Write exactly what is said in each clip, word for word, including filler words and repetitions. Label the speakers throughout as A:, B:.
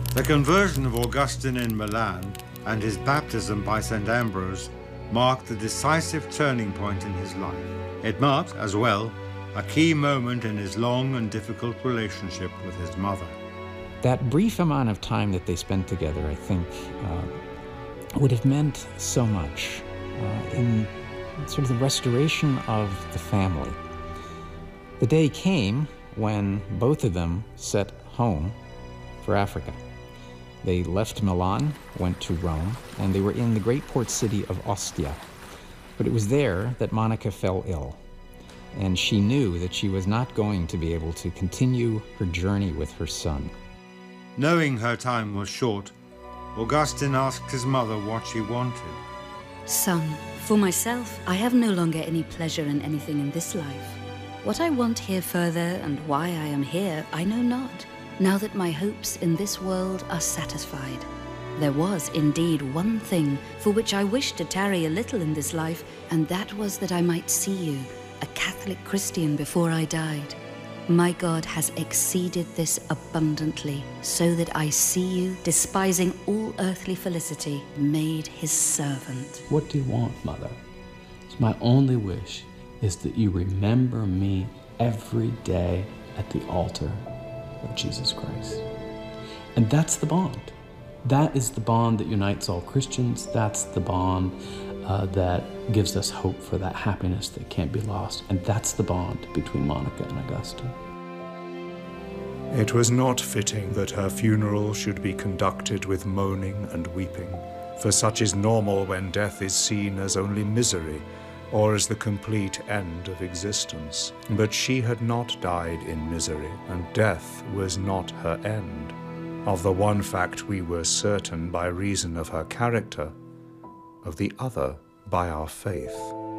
A: The conversion of Augustine in Milan and his baptism by Saint Ambrose marked the decisive turning point in his life. It marked, as well, a key moment in his long and difficult relationship with his mother.
B: That brief amount of time that they spent together, I think, uh, would have meant so much uh, in sort of the restoration of the family. The day came when both of them set home for Africa. They left Milan, went to Rome, and they were in the great port city of Ostia. But it was there that Monica fell ill, and she knew that she was not going to be able to continue her journey with her son.
A: Knowing her time was short, Augustine asked his mother what she wanted.
C: Son, for myself, I have no longer any pleasure in anything in this life. What I want here further and why I am here, I know not, now that my hopes in this world are satisfied. There was indeed one thing for which I wished to tarry a little in this life, and that was that I might see you, a Catholic Christian, before I died. My God has exceeded this abundantly, so that I see you, despising all earthly felicity, made his servant.
D: What do you want, Mother? It's my only wish is that you remember me every day at the altar of Jesus Christ. And that's the bond. That is the bond that unites all Christians. That's the bond uh, that gives us hope for that happiness that can't be lost. And that's the bond between Monica and Augustine.
E: It was not fitting that her funeral should be conducted with moaning and weeping, for such is normal when death is seen as only misery, or as the complete end of existence. But she had not died in misery, and death was not her end. Of the one fact we were certain by reason of her character, of the other by our faith.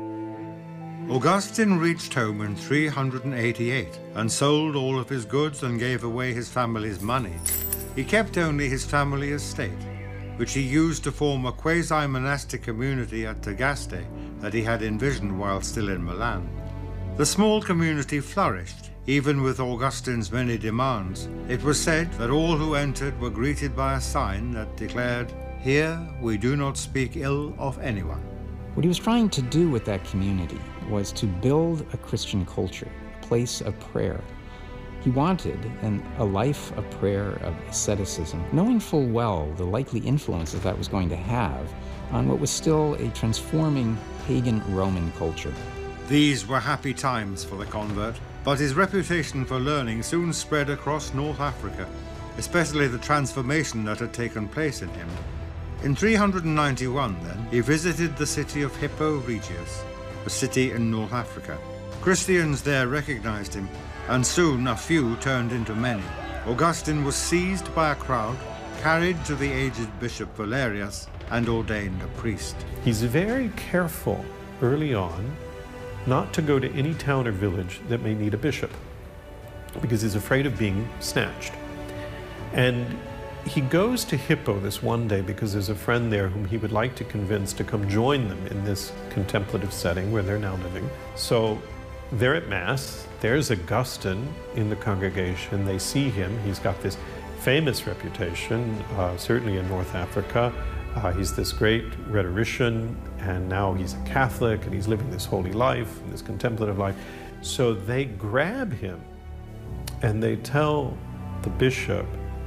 A: Augustine reached home in three hundred eighty-eight and sold all of his goods and gave away his family's money. He kept only his family estate, which he used to form a quasi-monastic community at Tagaste that he had envisioned while still in Milan. The small community flourished, even with Augustine's many demands. It was said that all who entered were greeted by a sign that declared, "Here we do not speak ill of anyone."
B: What he was trying to do with that community was to build a Christian culture, a place of prayer. He wanted an, a life of prayer, of asceticism, knowing full well the likely influences that was going to have on what was still a transforming pagan Roman culture.
A: These were happy times for the convert, but his reputation for learning soon spread across North Africa, especially the transformation that had taken place in him. In three hundred ninety-one, then, he visited the city of Hippo Regius, a city in North Africa. Christians there recognized him, and soon a few turned into many. Augustine was seized by a crowd, carried to the aged Bishop Valerius, and ordained a priest.
F: He's very careful early on not to go to any town or village that may need a bishop, because he's afraid of being snatched. And he goes to Hippo this one day because there's a friend there whom he would like to convince to come join them in this contemplative setting where they're now living. So they're at Mass, there's Augustine in the congregation, they see him, he's got this famous reputation, uh, certainly in North Africa. Uh, he's this great rhetorician, and now he's a Catholic, and he's living this holy life, this contemplative life. So they grab him, and they tell the bishop,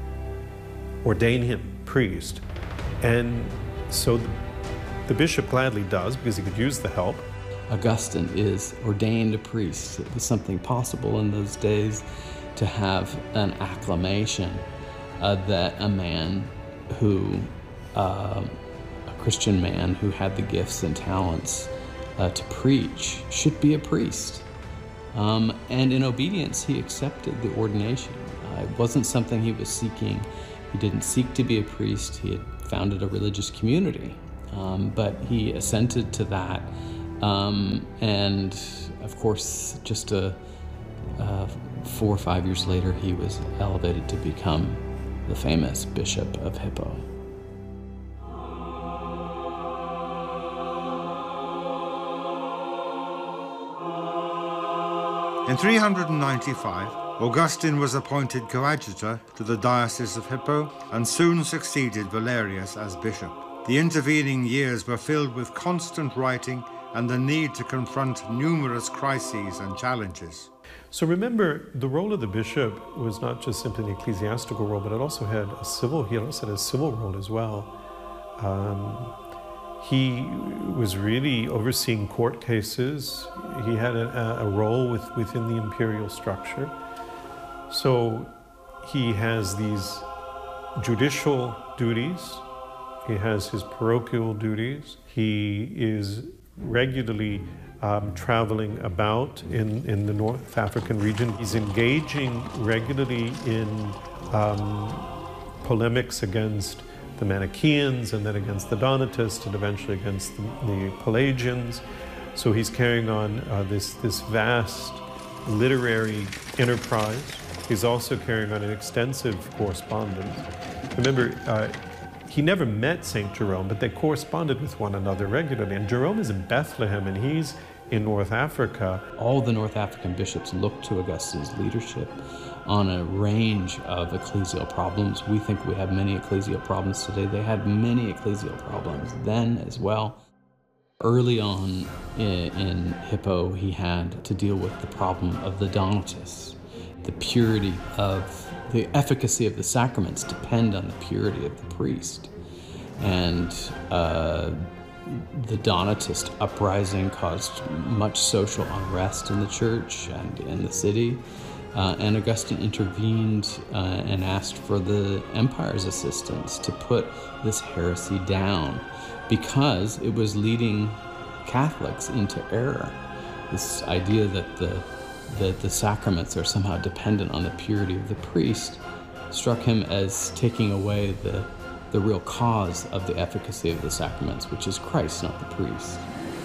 F: ordain him priest. And so the, the bishop gladly does, because he could use the help.
D: Augustine is ordained a priest. It was something possible in those days to have an acclamation uh, that a man who, uh, a Christian man who had the gifts and talents uh, to preach should be a priest. Um, and in obedience, he accepted the ordination. Uh, it wasn't something he was seeking. He didn't seek to be a priest. He had founded a religious community, um, but he assented to that. Um, and of course, just a, uh, four or five years later, he was elevated to become the famous Bishop of Hippo.
A: In three hundred ninety-five, Augustine was appointed coadjutor to the Diocese of Hippo and soon succeeded Valerius as bishop. The intervening years were filled with constant writing and the need to confront numerous crises and challenges.
F: So remember, the role of the bishop was not just simply an ecclesiastical role, but it also had a civil, he also had a civil role as well. Um, he was really overseeing court cases. He had a, a role with, within the imperial structure. So he has these judicial duties, he has his parochial duties, he is regularly um, traveling about in, in the North African region. He's engaging regularly in um, polemics against the Manichaeans and then against the Donatists and eventually against the, the Pelagians. So he's carrying on uh, this, this vast literary enterprise. He's also carrying on an extensive correspondence. Remember, uh, he never met Saint Jerome, but they corresponded with one another regularly. And Jerome is in Bethlehem, and he's in North Africa.
D: All the North African bishops looked to Augustine's leadership on a range of ecclesial problems. We think we have many ecclesial problems today. They had many ecclesial problems then as well. Early on in, in Hippo, he had to deal with the problem of the Donatists. The purity of the efficacy of the sacraments depend on the purity of the priest. And uh, the Donatist uprising caused much social unrest in the church and in the city. Uh, and Augustine intervened uh, and asked for the empire's assistance to put this heresy down because it was leading Catholics into error. This idea that the that the sacraments are somehow dependent on the purity of the priest struck him as taking away the, the real cause of the efficacy of the sacraments, which is Christ, not the priest.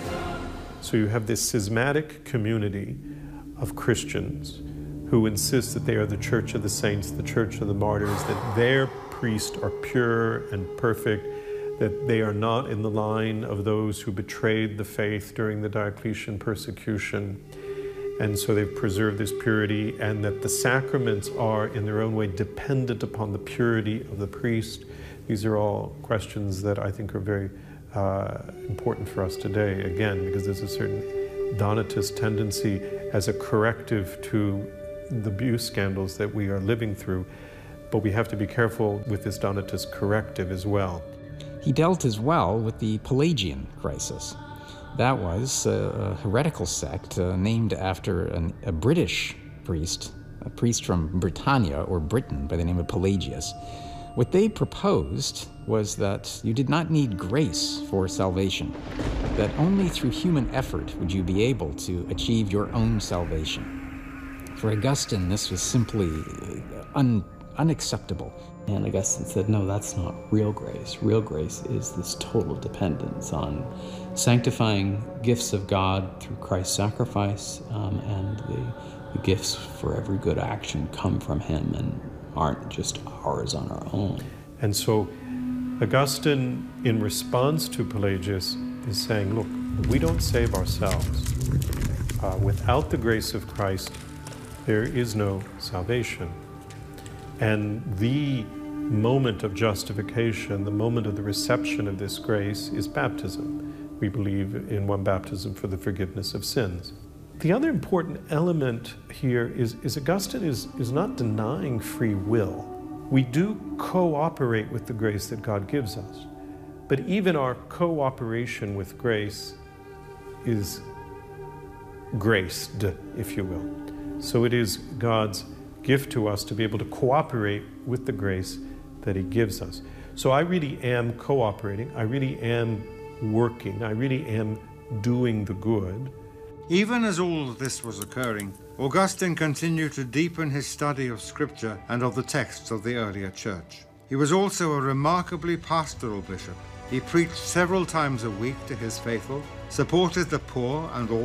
F: So you have this schismatic community of Christians who insist that they are the church of the saints, the church of the martyrs, that their priests are pure and perfect, that they are not in the line of those who betrayed the faith during the Diocletian persecution. And so they've preserved this purity, and that the sacraments are, in their own way, dependent upon the purity of the priest. These are all questions that I think are very uh, important for us today, again, because there's a certain Donatist tendency as a corrective to the abuse scandals that we are living through. But we have to be careful with this Donatist corrective as well.
B: He dealt as well with the Pelagian crisis. That was a heretical sect uh, named after an, a British priest, a priest from Britannia or Britain by the name of Pelagius. What they proposed was that you did not need grace for salvation, that only through human effort would you be able to achieve your own salvation. For Augustine, this was simply un, unacceptable.
D: And Augustine said, no, that's not real grace. Real grace is this total dependence on sanctifying gifts of God through Christ's sacrifice, um, and the, the gifts for every good action come from him and aren't just ours on our own.
F: And so Augustine, in response to Pelagius, is saying, look, we don't save ourselves. Uh, without the grace of Christ, there is no salvation. And the moment of justification, the moment of the reception of this grace, is baptism. We believe in one baptism for the forgiveness of sins. The other important element here is, is Augustine is, is not denying free will. We do cooperate with the grace that God gives us, but even our cooperation with grace is graced, if you will. So it is God's gift to us to be able to cooperate with the grace that he gives us. So I really am cooperating, I really am working, I really am doing the good.
A: Even as all of this was occurring, Augustine continued to deepen his study of Scripture and of the texts of the earlier church. He was also a remarkably pastoral bishop. He preached several times a week to his faithful, supported the poor and